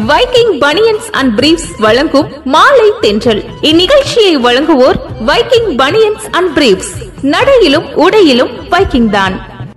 Viking banians and briefs வழங்கும் மாலை தென்றல். இந்நிகழ்ச்சியை வழங்குவோர் வைக்கிங் பனியன்ஸ் அண்ட் பிரீஃப்ஸ். நடையிலும் உடையிலும் வைக்கிங் தான்.